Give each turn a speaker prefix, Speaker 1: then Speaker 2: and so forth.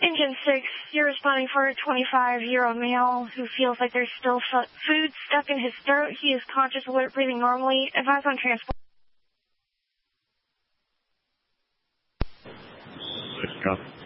Speaker 1: Engine 6, you're responding for a 25-year-old male who feels like there's still food stuck in his throat. He is conscious, alert, breathing normally. Advise on transport.
Speaker 2: 6 copy.